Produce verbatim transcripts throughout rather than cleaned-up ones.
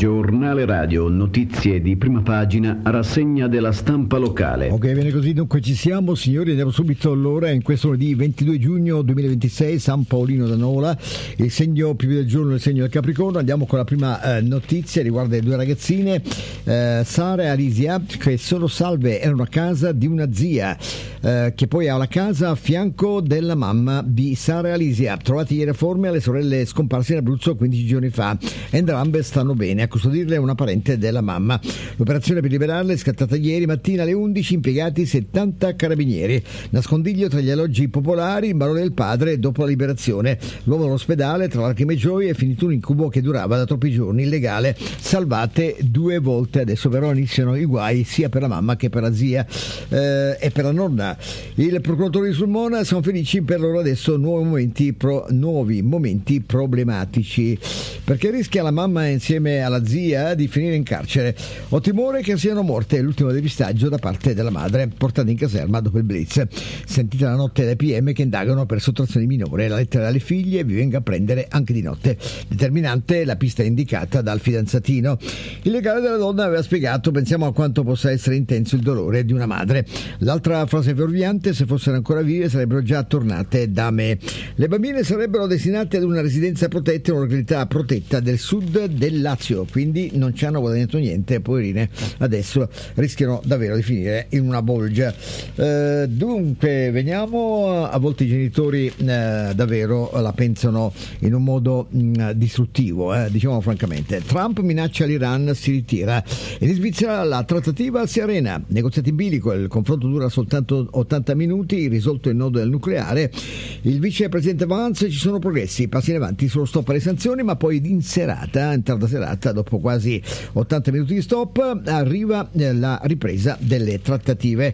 Giornale radio, notizie di prima pagina, rassegna della stampa locale. Ok, bene così, dunque ci siamo signori, andiamo subito allora in questo lunedì ventidue giugno duemilaventisei, San Paolino da Nola, il segno più del giorno, il segno del Capricorno. Andiamo con la prima eh, notizia, riguarda le due ragazzine, eh, Sara e Alicia, che sono salve, erano a casa di una zia, eh, che poi ha la casa a fianco della mamma di Sara e Alicia, trovati ieri a Formia le sorelle scomparse in Abruzzo quindici giorni fa, entrambe stanno bene. A custodirle una parente della mamma. L'operazione per liberarle è scattata ieri mattina alle undici, impiegati settanta carabinieri. Nascondiglio tra gli alloggi popolari, in barone del padre dopo la liberazione. L'uomo all'ospedale, tra lacrime e gioie, è finito un incubo che durava da troppi giorni, illegale. Salvate due volte, adesso però iniziano i guai sia per la mamma che per la zia eh, e per la nonna. Il procuratore di Sulmona sono felici per loro adesso nuovi momenti, pro, nuovi momenti problematici, perché rischia la mamma insieme alla zia di finire in carcere. Ho timore che siano morte, è l'ultimo depistaggio da parte della madre, portata in caserma dopo il blitz. Sentita la notte dai P M che indagano per sottrazione minore, la lettera alle figlie vi venga a prendere anche di notte. Determinante la pista indicata dal fidanzatino. Il legale della donna aveva spiegato: pensiamo a quanto possa essere intenso il dolore di una madre. L'altra frase fuorviante: se fossero ancora vive sarebbero già tornate da me. Le bambine sarebbero destinate ad una residenza protetta, una località protetta del sud del Lazio, quindi non ci hanno guadagnato niente, poverine, adesso rischiano davvero di finire in una bolgia. Eh, dunque veniamo, a volte i genitori eh, davvero la pensano in un modo mh, distruttivo, eh, diciamo francamente. Trump minaccia l'Iran, si ritira, e in Svizzera la trattativa si arena, negoziati in bilico, il confronto dura soltanto ottanta minuti, risolto il nodo del nucleare. Il vicepresidente Vance: ci sono progressi, passi in avanti sullo stop alle sanzioni, ma poi in serata, in tarda serata, dopo quasi ottanta minuti di stop, arriva la ripresa delle trattative.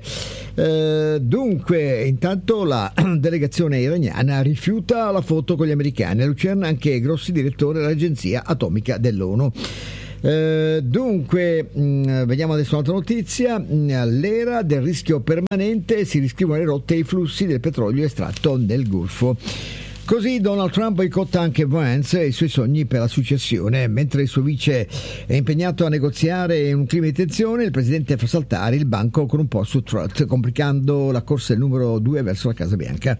Eh, dunque, intanto la delegazione iraniana rifiuta la foto con gli americani. A Lucerna anche Grossi, direttore dell'agenzia atomica dell'ONU. Uh, dunque mh, vediamo adesso un'altra notizia. L'era del rischio permanente, si riscrivono le rotte e i flussi del petrolio estratto nel Golfo. Così Donald Trump boicotta anche Vance e i suoi sogni per la successione. Mentre il suo vice è impegnato a negoziare in un clima di tensione, il presidente fa saltare il banco con un po' su Trot, complicando la corsa del numero due verso la Casa Bianca.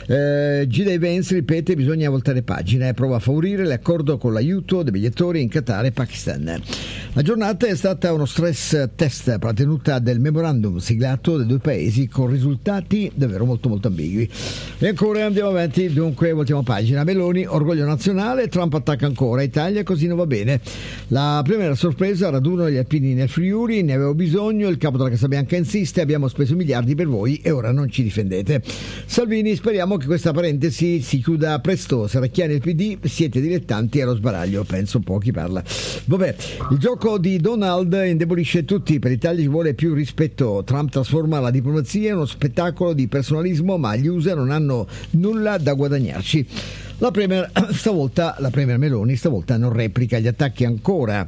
Eh, G D Vance ripete: bisogna voltare pagina, e prova a favorire l'accordo con l'aiuto dei mediatori in Qatar e Pakistan. La giornata è stata uno stress test per la tenuta del memorandum siglato dai due paesi, con risultati davvero molto molto ambigui. E ancora andiamo avanti, dunque voltiamo pagina. Meloni, orgoglio nazionale, Trump attacca ancora, Italia così non va bene. La prima sorpresa, raduno degli alpini nel Friuli, ne avevo bisogno, il capo della Casa Bianca insiste, abbiamo speso miliardi per voi e ora non ci difendete. Salvini, speriamo che questa parentesi si chiuda presto, Serracchiani e il P D siete dilettanti allo sbaraglio, penso un po' chi parla. Vabbè, il gioco di Donald indebolisce tutti, per l'Italia ci vuole più rispetto. Trump trasforma la diplomazia in uno spettacolo di personalismo, ma gli U S A non hanno nulla da guadagnarci. La premier stavolta, la premier Meloni stavolta non replica gli attacchi ancora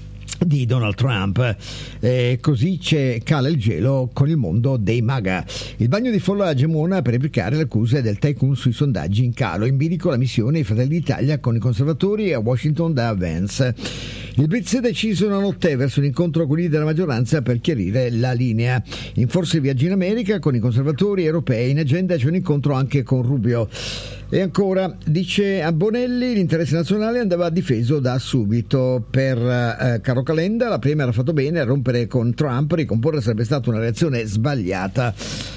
di Donald Trump, e così c'è, cala il gelo con il mondo dei MAGA. Il bagno di folla gemona per replicare le accuse del tycoon sui sondaggi in calo. In bilico la missione dei Fratelli d'Italia con i conservatori a Washington da Vance. Il Blitz è deciso una notte verso l'incontro con i leader della maggioranza per chiarire la linea. In forse il viaggio in America con i conservatori europei, in agenda c'è un incontro anche con Rubio. E ancora, dice a Bonelli, l'interesse nazionale andava difeso da subito. Per eh, Caro Calenda, la Premier ha fatto bene a rompere con Trump, ricomporre sarebbe stata una reazione sbagliata.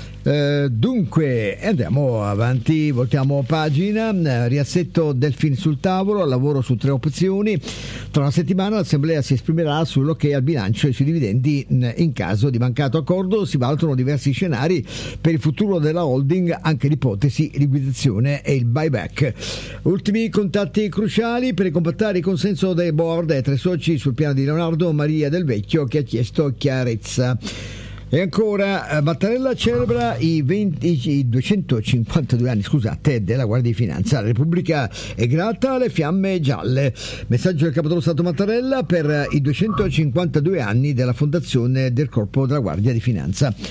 Uh, dunque andiamo avanti, voltiamo pagina. Uh, riassetto Delfin sul tavolo, lavoro su tre opzioni. Tra una settimana l'Assemblea si esprimerà sull'ok al bilancio e sui dividendi. In caso di mancato accordo si valutano diversi scenari per il futuro della holding, anche l'ipotesi liquidazione e il buyback. Ultimi contatti cruciali per ricompattare il consenso dei board e tre soci sul piano di Leonardo Maria Del Vecchio, che ha chiesto chiarezza. E ancora, Mattarella celebra i, venti, i duecentocinquantadue anni scusate, della Guardia di Finanza. La Repubblica è grata alle fiamme gialle. Messaggio del Capo dello Stato Mattarella per i duecentocinquantadue anni della fondazione del Corpo della Guardia di Finanza.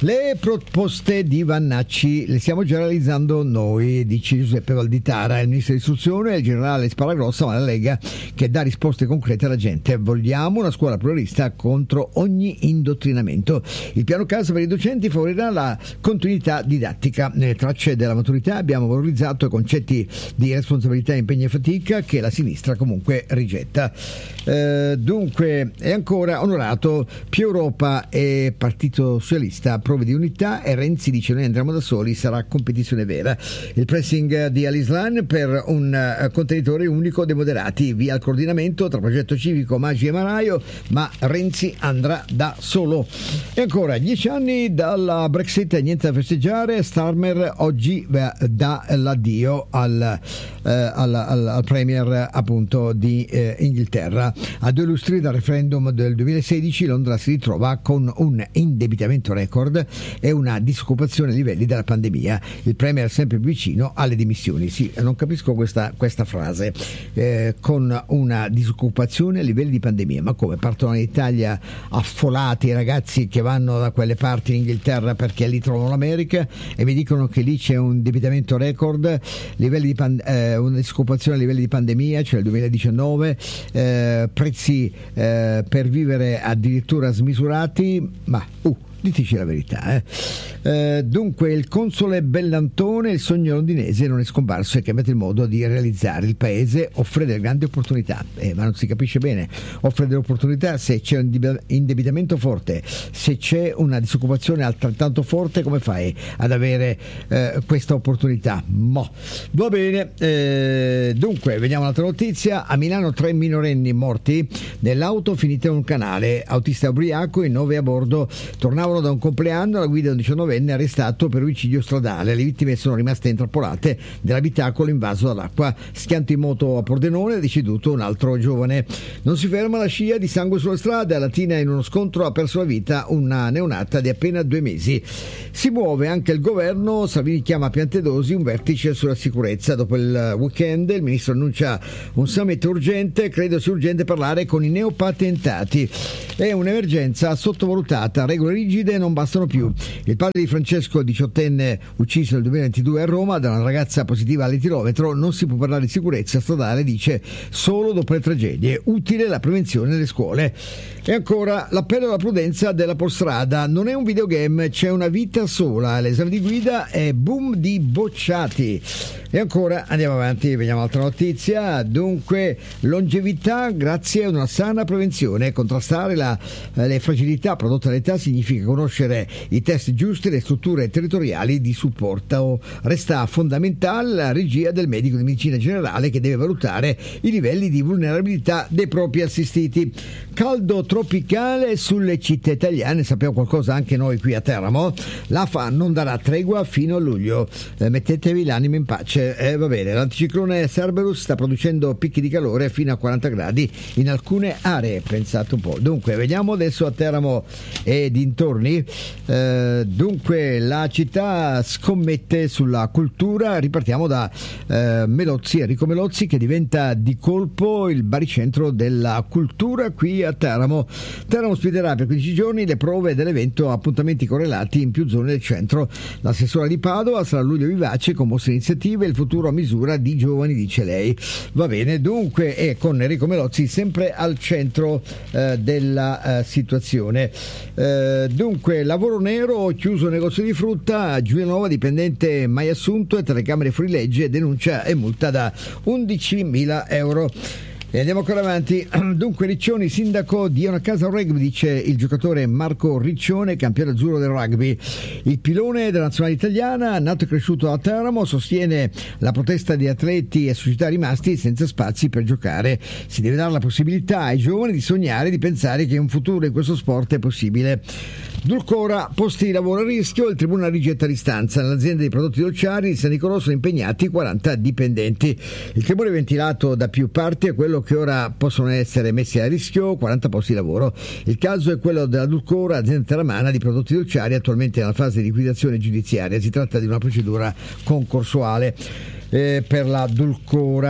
Le proposte di Vannacci le stiamo già realizzando noi, dice Giuseppe Valditara, il ministro dell'istruzione, il generale Sparagrossa, ma la Lega che dà risposte concrete alla gente. Vogliamo una scuola pluralista contro ogni indottrinamento. Il piano casa per i docenti favorirà la continuità didattica. Nelle tracce della maturità abbiamo valorizzato i concetti di responsabilità, impegno e fatica che la sinistra comunque rigetta. Eh, dunque è ancora onorato più Europa e Partito Socialista, prove di unità, e Renzi dice noi andremo da soli, sarà competizione vera. Il pressing di Al-Islam per un contenitore unico dei moderati, via il coordinamento tra progetto civico, Maggi e Maraio, ma Renzi andrà da solo. E ancora dieci anni dalla Brexit, niente da festeggiare. Starmer oggi dà l'addio al, eh, al, al, al premier appunto di eh, Inghilterra. A due lustri dal referendum del duemilasedici Londra si ritrova con un indebitamento record e una disoccupazione a livelli della pandemia. Il premier è sempre più vicino alle dimissioni. Sì, non capisco questa, questa frase. Eh, con una disoccupazione a livelli di pandemia, ma come? Partono dall'Italia affolati i ragazzi che vanno da quelle parti in Inghilterra perché lì trovano l'America e mi dicono che lì c'è un indebitamento record, livelli di pan- eh, una disoccupazione a livelli di pandemia, cioè il duemiladiciannove, eh, prezzi eh, per vivere addirittura smisurati, ma uh, diteci la verità. Eh. Eh, dunque il console Bellantone, il sogno londinese non è scomparso e è cambiato il modo di realizzare. Il paese offre delle grandi opportunità, eh, ma non si capisce bene. Offre delle opportunità se c'è un indebitamento forte, se c'è una disoccupazione altrettanto forte, come fai ad avere eh, questa opportunità? Mo. Va bene, eh, dunque vediamo un'altra notizia. A Milano tre minorenni morti nell'auto finita in un canale, autista ubriaco, in nove a bordo, tornavano da un compleanno, la guida un diciannovenne arrestato per omicidio stradale. Le vittime sono rimaste intrappolate nell'abitacolo invaso dall'acqua. Schianto in moto a Pordenone, è deceduto un altro giovane. Non si ferma la scia di sangue sulla strada. A Latina in uno scontro ha perso la vita una neonata di appena due mesi. Si muove anche il governo. Salvini chiama a Piantedosi un vertice sulla sicurezza. Dopo il weekend il ministro annuncia un summit urgente. Credo sia urgente parlare con i neopatentati. È un'emergenza sottovalutata. Regole rigide non bastano più. Il padre di Francesco, diciottenne, ucciso nel duemilaventidue a Roma da una ragazza positiva all'etilometro, non si può parlare di sicurezza stradale, dice, solo dopo le tragedie. Utile la prevenzione nelle scuole. E ancora l'appello alla prudenza della Polstrada. Non è un videogame, c'è una vita sola. L'esame di guida è boom di bocciati. E ancora andiamo avanti, vediamo altra notizia. Dunque longevità grazie a una sana prevenzione. Contrastare la, le fragilità prodotte dall'età significa conoscere i test giusti e le strutture territoriali di supporto. Resta fondamentale la regia del medico di medicina generale che deve valutare i livelli di vulnerabilità dei propri assistiti. Caldo tropicale sulle città italiane, sappiamo qualcosa anche noi qui a Teramo. L'A F A non darà tregua fino a luglio. Eh, mettetevi l'anima in pace. Eh, va bene, l'anticiclone Cerberus sta producendo picchi di calore fino a quaranta gradi in alcune aree, pensate un po'. Dunque, vediamo adesso a Teramo e dintorni. Eh, dunque, la città scommette sulla cultura. Ripartiamo da eh, Melozzi, Enrico Melozzi, che diventa di colpo il baricentro della cultura qui a Teramo. Teramo ospiterà per quindici giorni le prove dell'evento, appuntamenti correlati in più zone del centro. L'assessora di Padova sarà luglio vivace con mosse iniziative, il futuro a misura di giovani, dice lei. Va bene, dunque, e con Enrico Melozzi sempre al centro eh, della eh, situazione. Eh, dunque, lavoro nero, chiuso negozio di frutta, Giulianova, dipendente mai assunto e telecamere fuorilegge, denuncia e multa da undicimila euro. E andiamo ancora avanti. Dunque Riccioni, sindaco, dia una casa al rugby, dice il giocatore Marco Riccione, campione azzurro del rugby. Il pilone della nazionale italiana, nato e cresciuto a Teramo, sostiene la protesta di atleti e società rimasti senza spazi per giocare. Si deve dare la possibilità ai giovani di sognare, di pensare che un futuro in questo sport è possibile. Dulcora, posti di lavoro a rischio, il tribunale rigetta l'istanza. Nell'azienda dei prodotti dolciari di San Nicolò sono impegnati quaranta dipendenti. Il timore ventilato da più parti è quello che ora possono essere messi a rischio quaranta posti di lavoro. Il caso è quello della Dulcora, azienda teramana di prodotti dolciari, attualmente nella fase di liquidazione giudiziaria. Si tratta di una procedura concorsuale eh, per la Dulcora.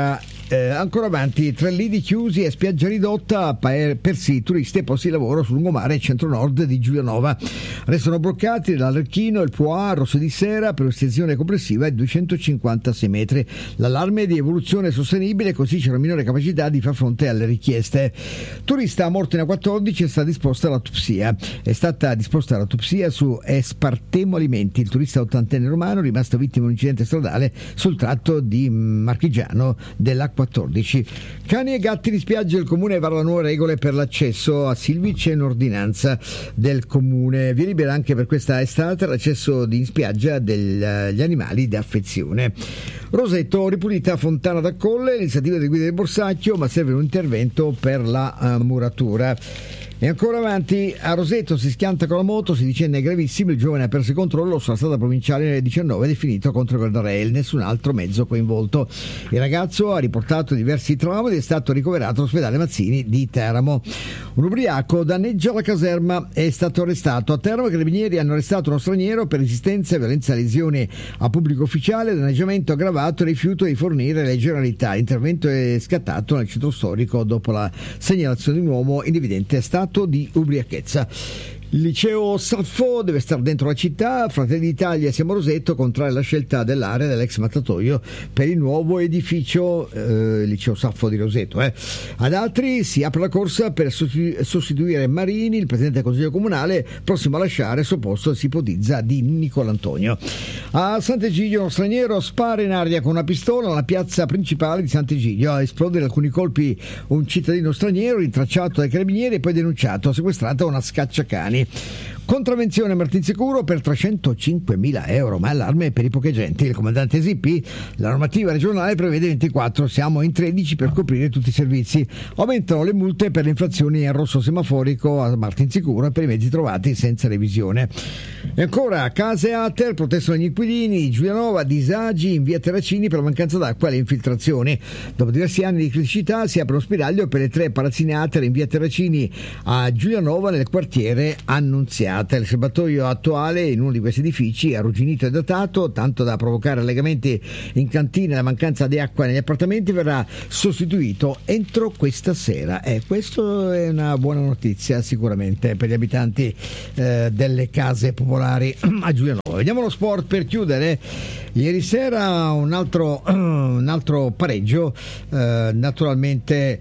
Eh, ancora avanti, tre lidi chiusi e spiaggia ridotta per, per sì, turisti e posti di lavoro sul lungomare centro-nord di Giulianova. Restano bloccati l'Arlecchino e il Poix, Rosso di Sera, per un'estensione complessiva di duecentocinquantasei metri. L'allarme di evoluzione sostenibile, così c'è una minore capacità di far fronte alle richieste. Turista morto in A quattordici, è stata disposta l'autopsia. È stata disposta l'autopsia su Espartemo Alimenti, il turista ottantenne romano rimasto vittima di un incidente stradale sul tratto di Marchigiano dell'A quattordici. Cani e gatti di spiaggia, il comune vara nuove regole per l'accesso a Silvice in ordinanza del comune. Via libera anche per questa estate l'accesso in spiaggia degli animali da affezione. Roseto, ripulita Fontana da Colle, l'iniziativa del guida del Borsacchio, ma serve un intervento per la uh, muratura. E ancora avanti, a Roseto si schianta con la moto, si dice è gravissimo, il giovane ha perso il controllo sulla strada provinciale nel diciannove, definito contro guardrail, nessun altro mezzo coinvolto. Il ragazzo ha riportato diversi traumi ed è stato ricoverato all'ospedale Mazzini di Teramo. Un ubriaco danneggia la caserma, è stato arrestato a Teramo. I carabinieri hanno arrestato uno straniero per resistenza, violenza, lesioni a pubblico ufficiale, danneggiamento aggravato e rifiuto di fornire le generalità. L'intervento è scattato nel centro storico dopo la segnalazione di un uomo in evidente stato di ubriachezza. Il liceo Saffo deve stare dentro la città. Fratelli d'Italia, siamo Roseto, contraria alla scelta dell'area dell'ex mattatoio per il nuovo edificio, eh, liceo Saffo di Roseto. Eh. Ad altri si apre la corsa per sostituire Marini, il presidente del consiglio comunale, prossimo a lasciare il suo posto, si ipotizza, di Nicolantonio. A Sant'Egidio uno straniero spara in aria con una pistola alla piazza principale di Sant'Egidio. A esplodere alcuni colpi un cittadino straniero, rintracciato dai carabinieri e poi denunciato, sequestrata una scacciacani. Contravvenzione Martinsicuro per trecentocinquemila euro, ma allarme per i pocheggianti. Il comandante S I P, la normativa regionale prevede ventiquattro, siamo in tredici per coprire tutti i servizi. Aumentano le multe per le infrazioni al rosso semaforico a Martinsicuro e per i mezzi trovati senza revisione. E ancora, case Ater, protestano gli inquilini, Giulianova, disagi in via Terracini per la mancanza d'acqua e le infiltrazioni. Dopo diversi anni di criticità si apre lo spiraglio per le tre palazzine Ater in via Terracini a Giulianova nel quartiere Annunziata. Il serbatoio attuale in uno di questi edifici è arrugginito e datato, tanto da provocare allegamenti in cantina e la mancanza di acqua negli appartamenti. Verrà sostituito entro questa sera. E eh, questa è una buona notizia sicuramente per gli abitanti eh, delle case popolari a Giulianova. Vediamo lo sport per chiudere. Ieri sera un altro, un altro pareggio, eh, naturalmente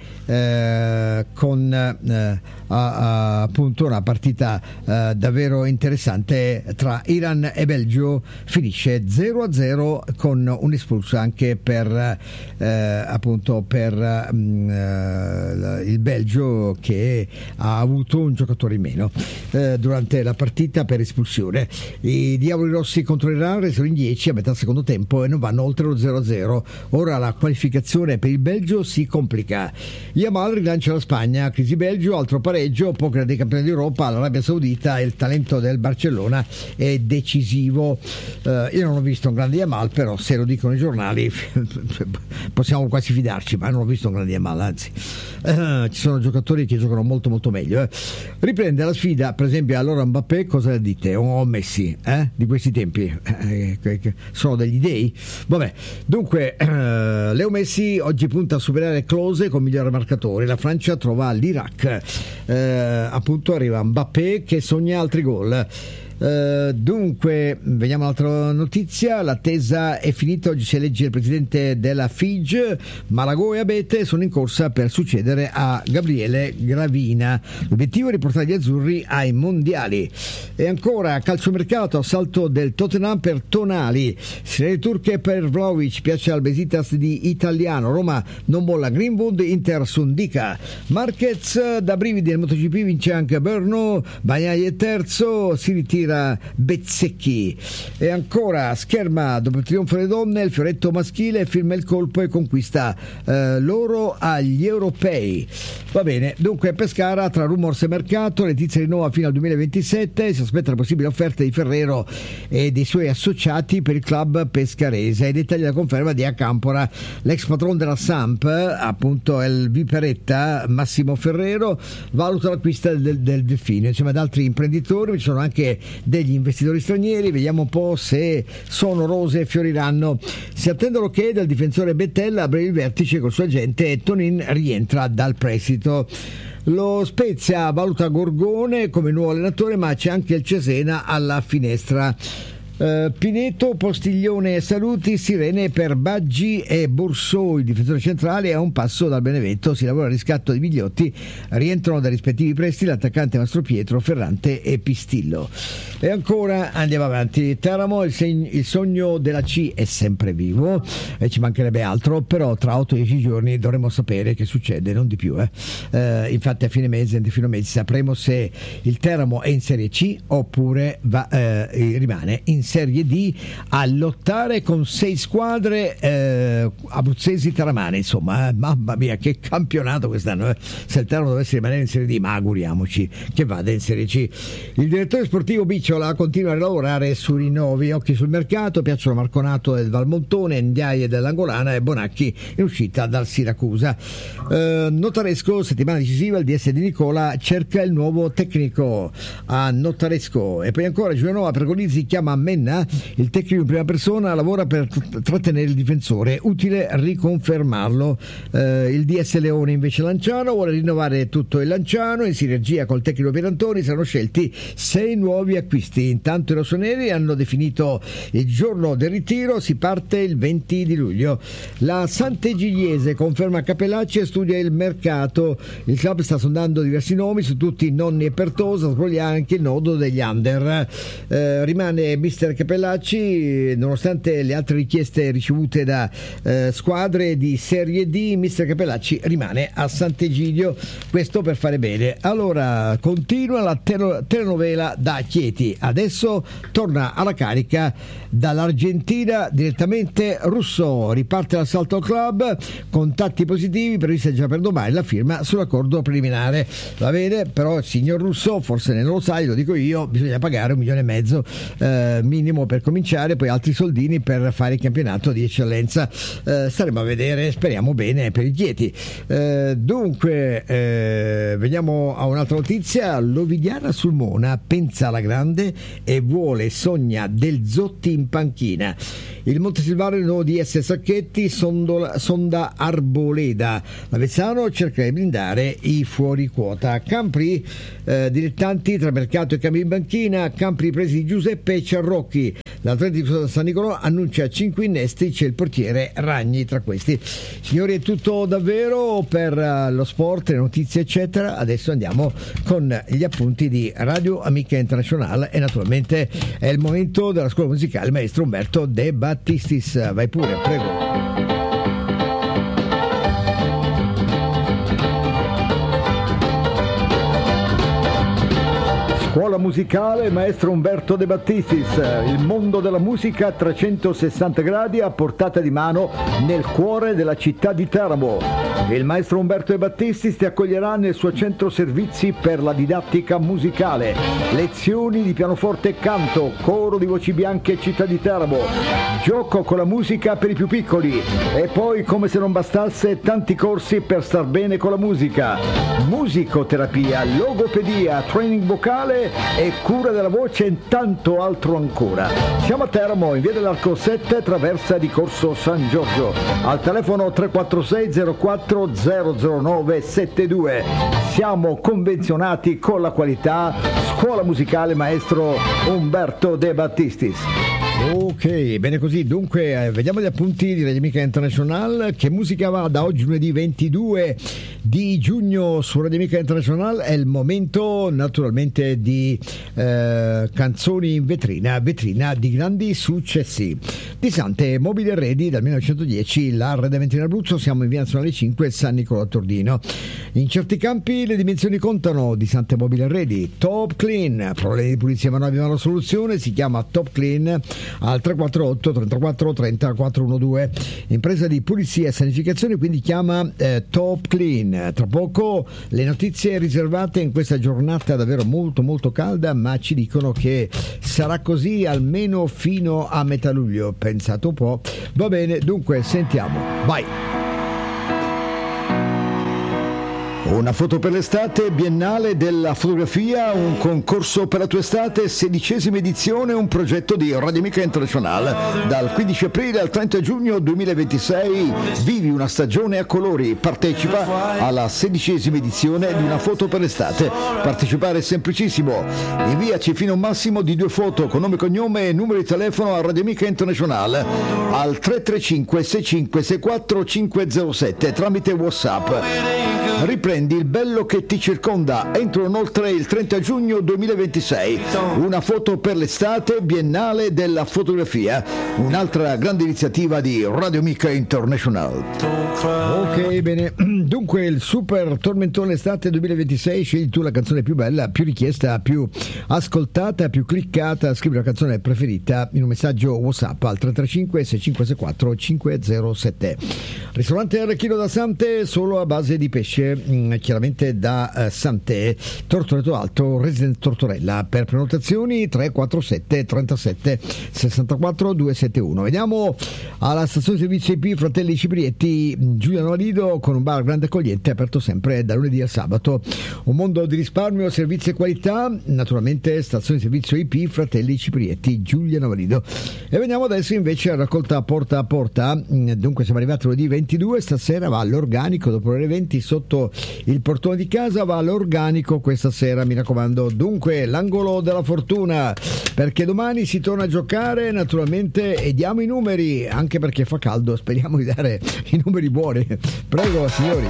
eh, con eh, a, a, appunto una partita eh, davvero interessante tra Iran e Belgio. Finisce zero a zero con un espulso anche per eh, appunto per mh, eh, il Belgio, che ha avuto un giocatore in meno eh, durante la partita per espulsione. I Diavoli Rossi contro l'Iran resero in dieci a metà secondo tempo e non vanno oltre lo zero a zero. Ora la qualificazione per il Belgio si complica. Yamal rilancia la Spagna, crisi Belgio, altro pareggio, poker dei campioni d'Europa, l'Arabia Saudita e il talento del Barcellona è decisivo. Uh, io non ho visto un grande Yamal, però se lo dicono i giornali possiamo quasi fidarci, ma non ho visto un grande Yamal, anzi uh, ci sono giocatori che giocano molto molto meglio. Eh. Riprende la sfida, per esempio, allora Mbappé, cosa dite? O Messi, eh? Di questi tempi eh, sono degli dei? Vabbè, dunque uh, Leo Messi oggi punta a superare Klose con migliore marcatore. La Francia trova l'Iraq, uh, appunto arriva Mbappé che sogna altri gol. Uh, dunque, vediamo un'altra notizia. L'attesa è finita, oggi si elegge il presidente della F I G. Malagò e Abete sono in corsa per succedere a Gabriele Gravina. L'obiettivo è riportare gli azzurri ai mondiali. E ancora calciomercato, assalto del Tottenham per Tonali, sirene turche per Vlahovic, piace al Besiktas di Italiano. Roma non molla Greenwood, Inter Sundica. Marquez da brividi nel MotoGP, vince anche Brno, Bagnaia è terzo, si ritira Bezzecchi. E ancora scherma, dopo il trionfo delle donne, il fioretto maschile firma il colpo e conquista eh, l'oro agli europei. Va bene, dunque Pescara tra rumors e mercato, Letizia rinnova fino al duemilaventisette, si aspetta la possibile offerta di Ferrero e dei suoi associati per il club pescarese. Ai dettagli della conferma di Acampora, l'ex patron della Samp, appunto il Viperetta, Massimo Ferrero, valuta l'acquisto del, del Delfino insieme ad altri imprenditori. Ci sono anche degli investitori stranieri. Vediamo un po' se sono rose e fioriranno. Si attende l'ok del difensore Bettella a breve il vertice col suo agente e Tonin rientra dal prestito. Lo Spezia valuta Gorgone come nuovo allenatore, ma c'è anche il Cesena alla finestra. Uh, Pineto, Postiglione e saluti, sirene per Baggi e Borsò, il difensore centrale, a un passo dal Benevento. Si lavora al riscatto di Vigliotti, rientrano dai rispettivi prestiti l'attaccante Mastropietro, Ferrante e Pistillo. E ancora andiamo avanti. Teramo, il, seg- il sogno della C è sempre vivo e ci mancherebbe altro, però tra otto dieci giorni dovremo sapere che succede, non di più. Eh. Uh, infatti a fine mese, a fine mese sapremo se il Teramo è in Serie C oppure va, uh, rimane in Serie D a lottare con sei squadre eh, abruzzesi teramane. Insomma, eh, mamma mia, che campionato quest'anno, eh. Se il Teramo dovesse rimanere in Serie D, ma auguriamoci che vada in Serie C. Il direttore sportivo Bicciola continua a lavorare su rinnovi, occhi sul mercato, piacciono Marconato del Valmontone, Ndiaye dell'Angolana e Bonacchi in uscita dal Siracusa. eh, Notaresco, settimana decisiva, il D S di Nicola cerca il nuovo tecnico a Notaresco. E poi ancora Giulianova per Golizzi chiama Menna, il tecnico in prima persona, lavora per trattenere il difensore, utile riconfermarlo. Eh, il D S Leone invece Lanciano vuole rinnovare tutto il Lanciano, in sinergia col tecnico Pierantoni saranno scelti sei nuovi acquisti. Intanto i rossoneri hanno definito il giorno del ritiro, si parte il venti di luglio. La Sant'Egidiese conferma Capellacci e studia il mercato, il club sta sondando diversi nomi, su tutti Nonni e Pertosa, sbroglia anche il nodo degli under. Eh, rimane mister Capellacci, nonostante le altre richieste ricevute da eh, squadre di Serie D, mister Capellacci rimane a Sant'Egidio, questo per fare bene. Allora continua la tel- telenovela da Chieti, adesso torna alla carica dall'Argentina direttamente Russo, riparte l'assalto al club, contatti positivi previsti già per domani, la firma sull'accordo preliminare. Va bene, però il signor Russo, forse non lo sai, lo dico io, bisogna pagare un milione e mezzo eh, minimo per cominciare, poi altri soldini per fare il campionato di eccellenza. Eh, staremo a vedere, speriamo bene per i Chieti. Eh, dunque eh, veniamo a un'altra notizia. L'Ovidiana Sulmona pensa alla grande e vuole, sogna del Zotti in panchina. Il Montesilvano di S. Sacchetti sondola, sonda Arboleda. L'Avezzano cerca di blindare i fuori quota. Campri, eh, dilettanti tra mercato e cambio in banchina. Campri presi di Giuseppe e Ciarrocchi. L'Atletico San Nicolò annuncia cinque innesti, c'è il portiere Ragni tra questi. Signori, è tutto davvero per uh, lo sport, le notizie eccetera. Adesso andiamo con gli appunti di Radio Amica Internazionale e naturalmente è il momento della scuola musicale maestro Umberto De Battistis. Vai pure, prego. Scuola musicale maestro Umberto De Battistis, il mondo della musica a trecentosessanta gradi a portata di mano nel cuore della città di Teramo. Il maestro Umberto De Battistis ti accoglierà nel suo centro servizi per la didattica musicale, lezioni di pianoforte e canto, coro di voci bianche città di Teramo, gioco con la musica per i più piccoli e poi, come se non bastasse, tanti corsi per star bene con la musica, musicoterapia, logopedia, training vocale e cura della voce e tanto altro ancora. Siamo a Teramo, in via dell'Arco sette, traversa di Corso San Giorgio, al telefono tre quattro sei zero quattro zero zero nove sette due. Siamo convenzionati con la qualità. Scuola musicale maestro Umberto De Battistis. Ok, bene così. Dunque, eh, vediamo gli appunti di Radio Amica International. Che musica va da oggi, lunedì ventidue di giugno su Radio Amica International? È il momento naturalmente di eh, canzoni in vetrina, vetrina di grandi successi. Di Sante Mobili Arredi dal millenovecentodieci, l'arredamento in Abruzzo, siamo in via Nazionale cinque, San Nicolò Tordino. In certi campi le dimensioni contano. Di Sante Mobili Arredi, Top Clean, problemi di pulizia ma non abbiamo la soluzione, si chiama Top Clean al tre quattro otto trentaquattro trenta quattrocentododici. Impresa di pulizia e sanificazione, quindi chiama eh, Top Clean. Tra poco le notizie riservate in questa giornata davvero molto molto calda, ma ci dicono che sarà così almeno fino a metà luglio. Pensate un po'. Va bene, dunque sentiamo. Vai. Una foto per l'estate, Biennale della fotografia, un concorso per la tua estate, sedicesima edizione, un progetto di Radio Amica International. Dal quindici aprile al trenta giugno duemilaventisei vivi una stagione a colori. Partecipa alla sedicesima edizione di Una foto per l'estate. Partecipare è semplicissimo. Inviaci fino a un massimo di due foto con nome, cognome e numero di telefono a Radio Amica International al tre tre cinque sei cinque sei quattro cinque zero sette tramite WhatsApp. Riprendi il bello che ti circonda entro inoltre il trenta giugno duemilaventisei. Una foto per l'estate, Biennale della fotografia, un'altra grande iniziativa di Radio Amica International. Ok, bene. Dunque il super tormentone estate duemilaventisei, scegli tu la canzone più bella, più richiesta, più ascoltata, più cliccata. Scrivi la canzone preferita in un messaggio WhatsApp al tre tre cinque sei cinque sei quattro cinque zero sette. Ristorante Arrechino da Sante, solo a base di pesce, mh, chiaramente da uh, Sante, Tortoreto Alto, Residence Tortorella. Per prenotazioni tre quattro sette trentasette sessantaquattro duecentosettantuno. Vediamo alla stazione di servizio I P Fratelli Ciprietti, Giuliano Valido, con un bar grande accogliente, aperto sempre da lunedì al sabato. Un mondo di risparmio, servizi e qualità, naturalmente stazione di servizio I P Fratelli Ciprietti, Giuliano Valido. E veniamo adesso invece a raccolta porta a porta. Dunque siamo arrivati lunedì ventidue, stasera va all'organico, dopo le ore venti sotto il portone di casa va all'organico questa sera, mi raccomando. Dunque l'angolo della fortuna, perché domani si torna a giocare naturalmente e diamo i numeri, anche perché fa caldo, speriamo di dare i numeri buoni. Prego signori.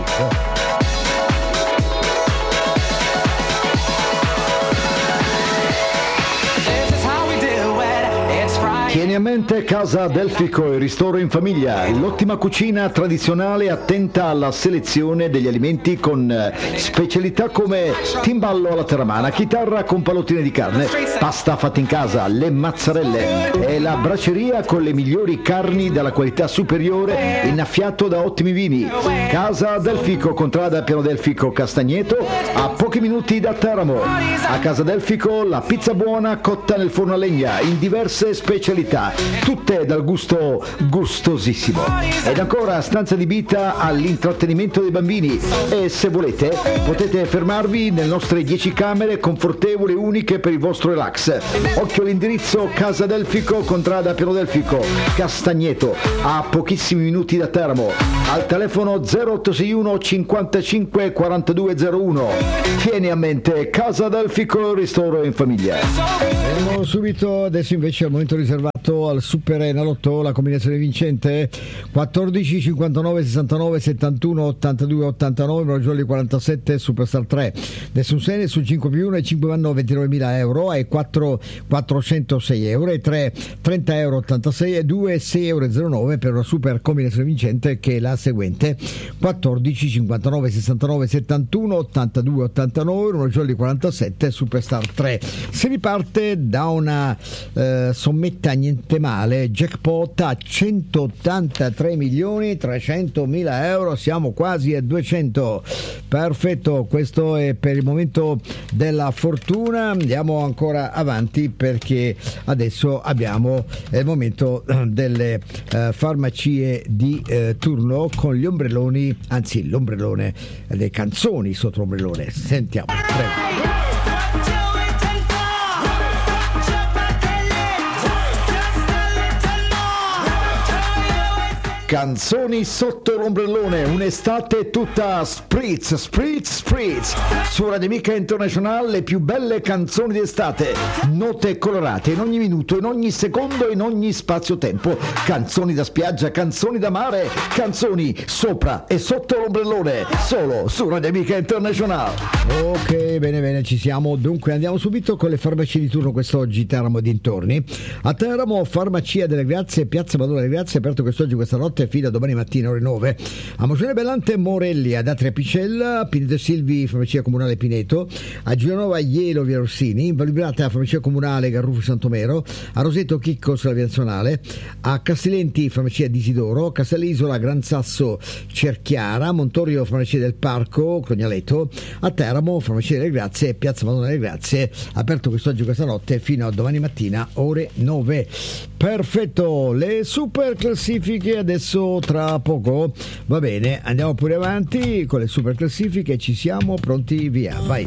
Tieni a mente Casa Delfico e Ristoro in Famiglia, l'ottima cucina tradizionale attenta alla selezione degli alimenti con specialità come timballo alla terramana, chitarra con pallottine di carne, pasta fatta in casa, le mazzarelle e la braceria con le migliori carni dalla qualità superiore, innaffiato da ottimi vini. Casa Delfico, contrada Piano Delfico Castagneto, a pochi minuti da Teramo. A Casa Delfico la pizza buona cotta nel forno a legna in diverse specialità, tutte dal gusto gustosissimo. Ed ancora stanza adibita all'intrattenimento dei bambini e se volete potete fermarvi nelle nostre dieci camere confortevoli e uniche per il vostro relax. Occhio all'indirizzo: Casa Delfico, contrada Piano Delfico Castagneto, a pochissimi minuti da Teramo. Al telefono zero otto sei uno cinquantacinque quarantadue zero uno. Tieni a mente Casa Delfico, Ristoro in Famiglia. Andiamo subito adesso invece al momento riservato al Super Enalotto, la combinazione vincente quattordici cinquantanove sessantanove settantuno ottantadue ottantanove, Jolly quarantasette, Superstar tre, nessun segno su cinque più uno e cinque vanno ventinovemila euro e quattro quattrocentosei euro e tre trenta euro ottantasei e due sei euro zero nove per una super combinazione vincente che è la seguente: quattordici cinquantanove sessantanove settantuno ottantadue ottantanove, Jolly quarantasette, Superstar tre. Si riparte da una eh, sommetta niente male, jackpot a centottantatré milioni trecentomila euro, siamo quasi a duecento. Perfetto, questo è per il momento della fortuna. Andiamo ancora avanti perché adesso abbiamo il momento delle eh, farmacie di eh, turno con gli ombrelloni, anzi l'ombrellone, le canzoni sotto l'ombrellone. Sentiamo, prego. Canzoni sotto l'ombrellone, un'estate tutta spritz, spritz, spritz. Su Radio Amica International le più belle canzoni d'estate, note colorate in ogni minuto, in ogni secondo, in ogni spazio-tempo. Canzoni da spiaggia, canzoni da mare, canzoni sopra e sotto l'ombrellone, solo su Radio Amica International. Ok, bene bene, ci siamo. Dunque andiamo subito con le farmacie di turno quest'oggi, Teramo e dintorni. A Teramo, Farmacia delle Grazie, Piazza Madonna delle Grazie, aperto quest'oggi, questa notte fino a domani mattina ore nove. A Mogione Bellante, Morelli, ad Atria Picella, Pineto Silvi, Farmacia Comunale Pineto, a Giovanova Ielo, via Rossini, in Valibrata, Farmacia Comunale Garrufi Santomero, a Roseto Chiccos, la via Nazionale, a Castellenti, Farmacia d'Isidoro, Castellisola, Gran Sasso, Cerchiara, Montorio, Farmacia del Parco, Cognaleto, a Teramo, Farmacia delle Grazie, Piazza Madonna delle Grazie, aperto quest'oggi questa notte fino a domani mattina ore nove. Perfetto, le super classifiche adesso tra poco. Va bene, andiamo pure avanti con le super classifiche, ci siamo pronti, via, vai.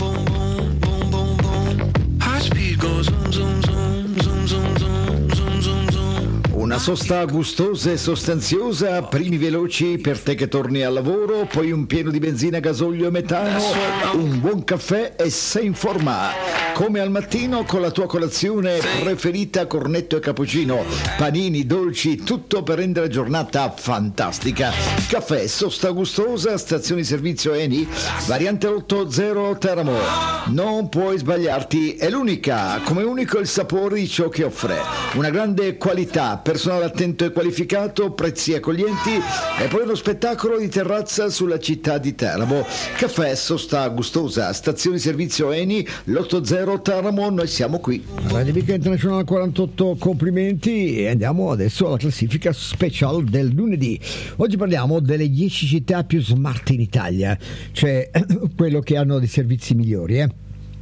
Una sosta gustosa e sostanziosa, primi veloci per te che torni al lavoro, poi un pieno di benzina, gasolio e metano, un buon caffè e sei in forma. Come al mattino con la tua colazione preferita, cornetto e cappuccino, panini, dolci, tutto per rendere la giornata fantastica. Caffè, sosta gustosa, stazioni servizio Eni, variante otto zero Teramo. Non puoi sbagliarti, è l'unica, come unico il sapore di ciò che offre. Una grande qualità, personale attento e qualificato, prezzi accoglienti e poi uno spettacolo di terrazza sulla città di Teramo. Caffè, sosta gustosa, stazioni servizio Eni, l'otto zero Teramo, noi siamo qui. Radio Amica International quarantotto, complimenti, e andiamo adesso alla classifica special del lunedì. Oggi parliamo delle dieci città più smart in Italia, cioè quello che hanno dei servizi migliori, eh.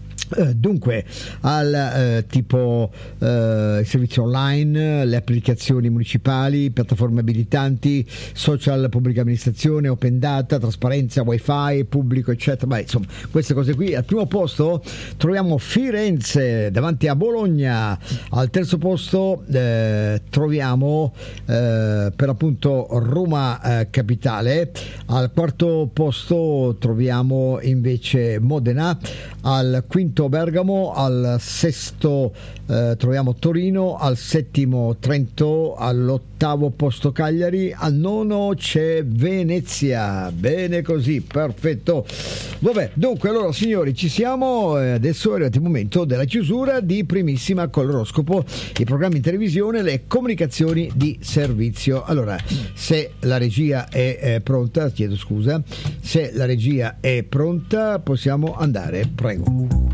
Dunque, al eh, tipo eh, servizio online, le applicazioni municipali, piattaforme abilitanti, social, pubblica amministrazione, open data, trasparenza, wifi, pubblico, eccetera. Beh, insomma, queste cose qui. Al primo posto troviamo Firenze davanti a Bologna. Al terzo posto eh, troviamo eh, per appunto Roma eh, capitale. Al quarto posto troviamo invece Modena. Al quinto Bergamo, al sesto eh, troviamo Torino, al settimo Trento, all'ottavo posto Cagliari, al nono c'è Venezia. Bene così, perfetto. Vabbè, dunque allora signori, ci siamo, eh, adesso è arrivato il momento della chiusura di Primissima con l'oroscopo, i programmi in televisione, le comunicazioni di servizio. Allora, se la regia è eh, pronta, chiedo scusa, se la regia è pronta possiamo andare, prego.